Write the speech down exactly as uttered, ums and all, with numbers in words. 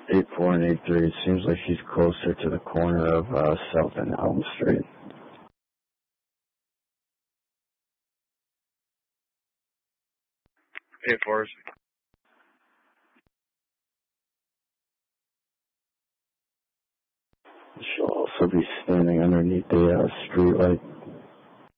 eight four and eight three. It seems like she's closer to the corner of uh, South and Elm Street. eight fours. She'll also be standing underneath the uh, street light.